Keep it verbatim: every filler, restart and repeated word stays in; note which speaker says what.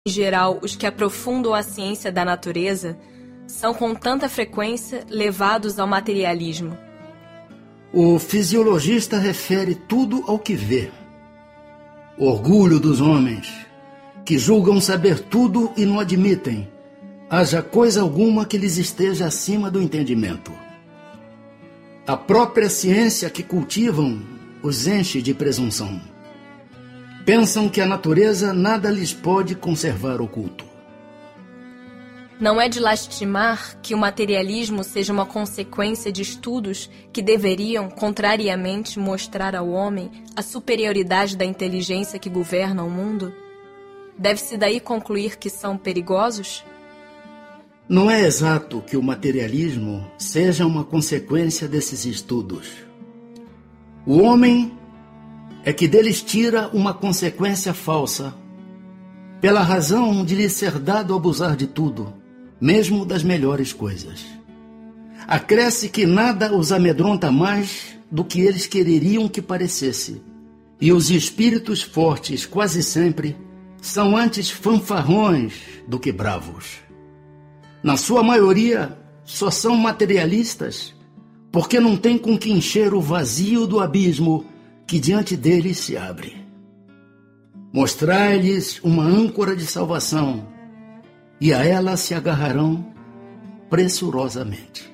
Speaker 1: Em geral, os que aprofundam a ciência da natureza são com tanta frequência levados ao materialismo.
Speaker 2: O fisiologista refere tudo ao que vê. Orgulho dos homens, que julgam saber tudo e não admitem, haja coisa alguma que lhes esteja acima do entendimento. A própria ciência que cultivam os enche de presunção. Pensam que a natureza nada lhes pode conservar oculto.
Speaker 1: Não é de lastimar que o materialismo seja uma consequência de estudos que deveriam, contrariamente, mostrar ao homem a superioridade da inteligência que governa o mundo? Deve-se daí concluir que são perigosos?
Speaker 2: Não é exato que o materialismo seja uma consequência desses estudos. O homem é que deles tira uma consequência falsa, pela razão de lhe ser dado abusar de tudo, mesmo das melhores coisas. Acresce que nada os amedronta mais do que eles quereriam que parecesse, e os espíritos fortes, quase sempre, são antes fanfarrões do que bravos. Na sua maioria, só são materialistas, porque não têm com que encher o vazio do abismo que diante deles se abre. Mostrai-lhes uma âncora de salvação, e a ela se agarrarão pressurosamente.